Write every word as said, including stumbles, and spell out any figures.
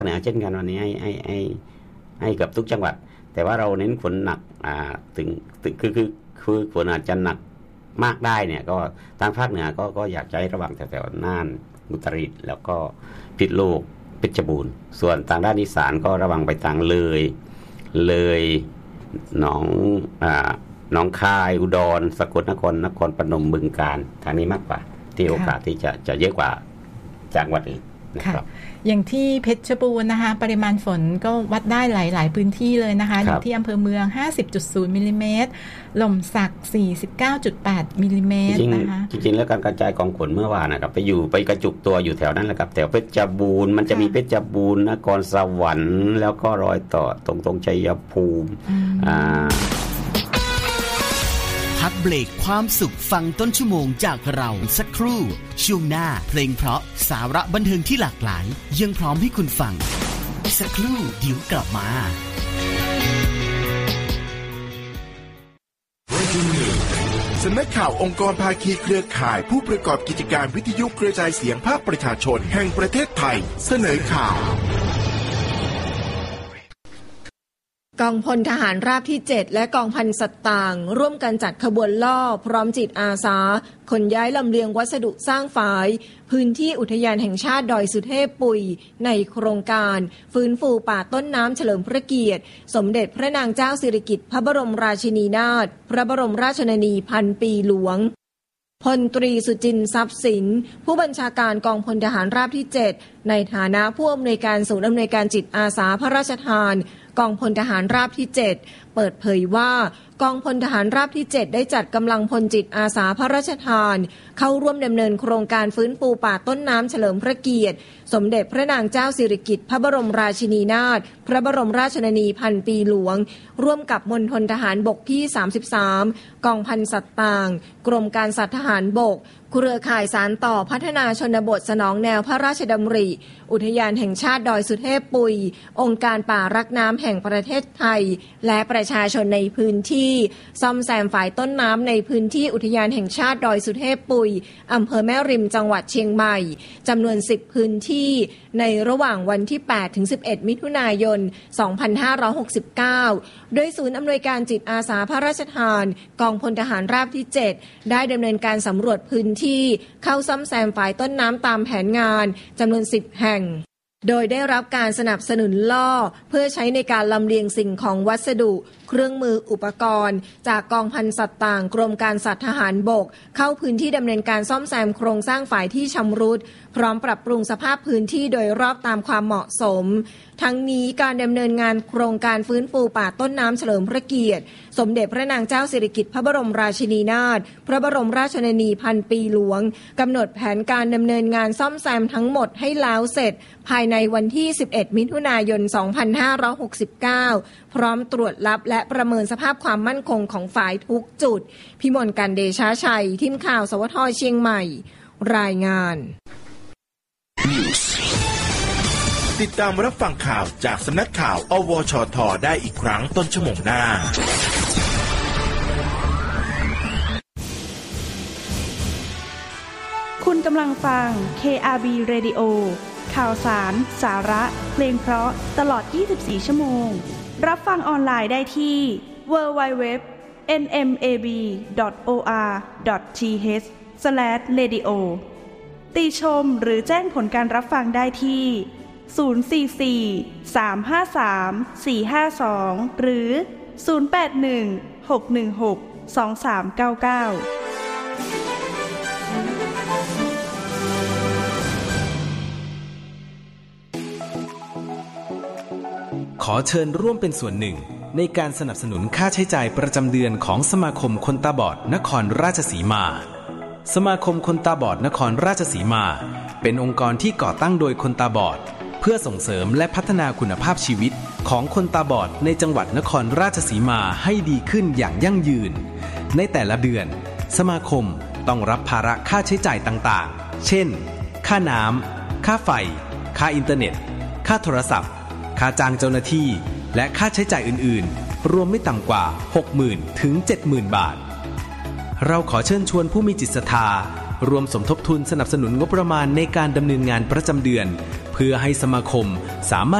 เหนือเช่นกันวันนี้ให้ให้ให้ให้กับทุกจังหวัดแต่ว่าเราเน้นฝนหนักอ่าถึงถึงคือคือคือฝนอาจจะหนักมากได้เนี่ยก็ทางภาคเหนือก็ก็อยากจะให้ระวังแถวๆน่านอุตรดิตถ์แล้วก็พิษณุโลกเพชรบูรณ์ส่วนทางด้านอีสานก็ระวังไปทางเลยเลยหนองอ่าหนองคายอุดรสกลนครนครพนมบึงกาฬทางนี้มากกว่าที่โอกาสที่จะจะเยอะกว่าจังหวัดอื่นนะครับอย่างที่เพชรบูรณ์นะคะปริมาณฝนก็วัดได้หลายๆพื้นที่เลยนะคะอยู่ที่อำเภอเมือง ห้าสิบจุดศูนย์ มิลลิเมตรหล่มสัก สี่สิบเก้าจุดแปด มิลลิเมตรนะคะจริงๆแล้วการกระจายกองฝนเมื่อวานนะครับไปอยู่ไปกระจุกตัวอยู่แถวนั้นแหละครับแถวเพชรบูรณ์มันจะมีเพชรบูรณ์นครสวรรค์แล้วก็รอยต่อตรงตรงชัยภูมิอ่าพักเบรกความสุขฟังต้นชั่วโมงจากเราสักครู่ช่วงหน้าเพลงเพราะสาระบันเทิงที่หลากหลายยังพร้อมให้คุณฟังสักครู่เดี๋ยวกลับมาสำนักข่าวองค์กรภาคีเครือข่ายผู้ประกอบกิจการวิทยุกระจายเสียงภาคประชาชนแห่งประเทศไทยเสนอข่าวกองพลทหารราบที่เจ็ดและกองพันสัตว์ต่างร่วมกันจัดขบวนล่อพร้อมจิตอาสาขนย้ายลำเลียงวัสดุสร้างฝายพื้นที่อุทยานแห่งชาติดอยสุเทพปุยในโครงการฟื้นฟูป่าต้นน้ำเฉลิมพระเกียรติสมเด็จพระนางเจ้าสิริกิติ์พระบรมราชินีนาถพระบรมราชชนนีพันปีหลวงพลตรีสุจินต์ทรัพย์สินผู้บัญชาการกองพลทหารราบที่เจ็ดในฐานะผู้อำนวยการศูนย์อำนวยการจิตอาสาพระราชทานกองพลทหารราบที่เจ็ดเปิดเผยว่ากองพลทหารราบที่เจ็ดได้จัดกำลังพลจิตอาสาพระราชทานเข้าร่วมดำเนินโครงการฟื้นฟูป่าต้นน้ำเฉลิมพระเกียรติสมเด็จพระนางเจ้าสิริกิติ์พระบรมราชินีนาถพระบรมราชชนนีพันปีหลวงร่วมกับมณฑลทหารบกที่สามสิบสามกองพันสัตว์ต่างกรมการสัตว์ทหารบกเครือข่ายสารต่อพัฒนาชนบทสนองแนวพระราชดำริอุทยานแห่งชาติดอยสุเทพปุยองค์การป่ารักน้ำแห่งประเทศไทยและประชาชนในพื้นที่ซ่อมแซมฝ่ายต้นน้ำในพื้นที่อุทยานแห่งชาติดอยสุเทพปุยอำเภอแม่ริมจังหวัดเชียงใหม่จำนวนสิบพื้นที่ในระหว่างวันที่แปดถึงสิบเอ็ดมิถุนายนสองพันห้าร้อยหกสิบเก้าโดยศูนย์อำนวยการจิตอาสาพระราชทานกองพลทหารราบที่เจ็ดได้ดำเนินการสำรวจพื้นที่เข้าซ่อมแซมฝ่ายต้นน้ำตามแผนงานจำนวนสิบแห่งโดยได้รับการสนับสนุนล่อเพื่อใช้ในการลำเลียงสิ่งของวัสดุเครื่องมืออุปกรณ์จากกองพันสัตว์ต่างกรมการสัตว์ทหารบกเข้าพื้นที่ดำเนินการซ่อมแซมโครงสร้างฝ่ายที่ชำรุดพร้อมปรับปรุงสภาพพื้นที่โดยรอบตามความเหมาะสมทั้งนี้การดำเนินงานโครงการฟื้นฟูป่าต้นน้ำเฉลิมพระเกียรติสมเด็จพระนางเจ้าสิริกิติ์พระบรมราชินีนาถพระบรมราชชนนีพันปีหลวงกำหนดแผนการดำเนินงานซ่อมแซมทั้งหมดให้แล้วเสร็จภายในวันที่สิบเอ็ดมิถุนายนสองพันห้าร้อยหกสิบเก้าพร้อมตรวจรับและประเมินสภาพความมั่นคงของฝ่ายทุกจุดพิมลกันเดชาชัยทีมข่าวสวทเชียงใหม่รายงานติดตามรับฟังข่าวจากสำนักข่าวอวชทได้อีกครั้งต้นชั่วโมงหน้าคุณกำลังฟัง เค อาร์ บี Radio ข่าวสารสาระเพลงเพราะตลอดยี่สิบสี่ชั่วโมงรับฟังออนไลน์ได้ที่ ดับเบิลยู ดับเบิลยู ดับเบิลยู ดอท เอ็น เอ็ม เอ บี ดอท โอ อาร์ ดอท ที เอช สแลช เรดิโอ ติชมหรือแจ้งผลการรับฟังได้ที่ศูนย์ สี่ สี่ สาม ห้า สาม สี่ ห้า สองหรือศูนย์ แปด หนึ่ง หก หนึ่ง หก สอง สาม เก้า เก้าขอเชิญร่วมเป็นส่วนหนึ่งในการสนับสนุนค่าใช้จ่ายประจำเดือนของสมาคมคนตาบอดนครราชสีมาสมาคมคนตาบอดนครราชสีมาเป็นองค์กรที่ก่อตั้งโดยคนตาบอดเพื่อส่งเสริมและพัฒนาคุณภาพชีวิตของคนตาบอดในจังหวัดนครราชสีมาให้ดีขึ้นอย่างยั่งยืนในแต่ละเดือนสมาคมต้องรับภาระค่าใช้จ่ายต่างๆเช่นค่าน้ำค่าไฟค่าอินเทอร์เน็ตค่าโทรศัพท์ค่าจ้างเจ้าหน้าที่และค่าใช้จ่ายอื่นๆรวมไม่ต่ำกว่า หกหมื่น ถึง เจ็ดหมื่น บาทเราขอเชิญชวนผู้มีจิตศรัทธารวมสมทบทุนสนับสนุนงบประมาณในการดำเนินงานประจำเดือนเพื่อให้สมาคมสามารถ